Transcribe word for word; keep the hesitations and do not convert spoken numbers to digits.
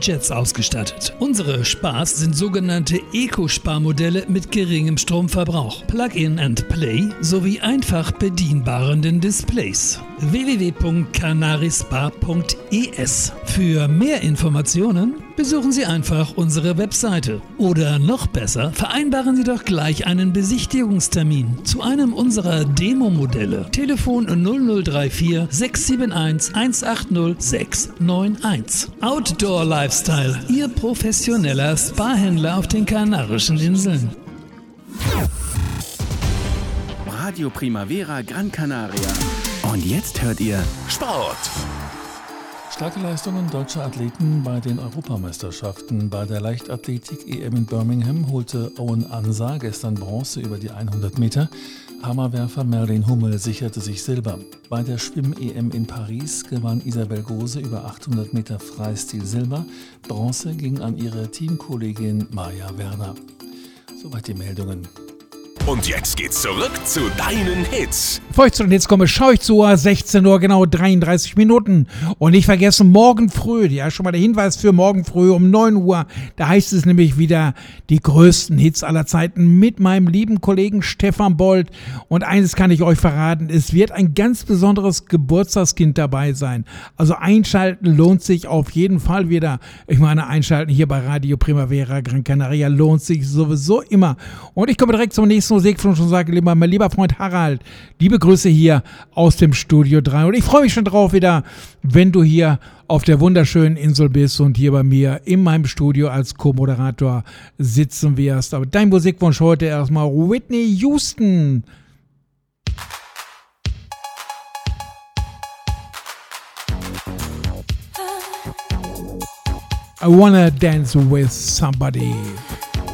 Jets ausgestattet. Unsere Spas sind sogenannte Eco-Sparmodelle mit geringem Stromverbrauch, Plug-in and Play sowie einfach bedienbaren Displays. w w w punkt canarispa punkt e s. Für mehr Informationen besuchen Sie einfach unsere Webseite. Oder noch besser, vereinbaren Sie doch gleich einen Besichtigungstermin zu einem unserer Demo-Modelle. Telefon null null drei vier sechs sieben eins eins acht null sechs neun eins. Outdoor Lifestyle, Ihr professioneller Spa-Händler auf den Kanarischen Inseln. Radio Primavera Gran Canaria. Und jetzt hört ihr Sport. Starke Leistungen deutscher Athleten bei den Europameisterschaften. Bei der Leichtathletik-E M in Birmingham holte Owen Ansa gestern Bronze über die hundert Meter. Hammerwerfer Merlin Hummel sicherte sich Silber. Bei der Schwimm-E M in Paris gewann Isabel Gose über achthundert Meter Freistil Silber. Bronze ging an ihre Teamkollegin Maja Werner. Soweit die Meldungen. Und jetzt geht's zurück zu deinen Hits. Bevor ich zu den Hits komme, schaue ich zu Uhr, sechzehn Uhr, genau dreiunddreißig Minuten. Und nicht vergessen, morgen früh, ja, schon mal der Hinweis für morgen früh um neun Uhr, da heißt es nämlich wieder die größten Hits aller Zeiten mit meinem lieben Kollegen Stefan Bold. Und eines kann ich euch verraten, es wird ein ganz besonderes Geburtstagskind dabei sein. Also einschalten lohnt sich auf jeden Fall wieder. Ich meine, einschalten hier bei Radio Primavera Gran Canaria lohnt sich sowieso immer. Und ich komme direkt zum nächsten Musikfilm und sage lieber, mein lieber Freund Harald, liebe Grüße hier aus dem Studio drei. Und ich freue mich schon drauf wieder, wenn du hier auf der wunderschönen Insel bist und hier bei mir in meinem Studio als Co-Moderator sitzen wirst. Aber dein Musikwunsch heute erstmal Whitney Houston. I wanna dance with somebody.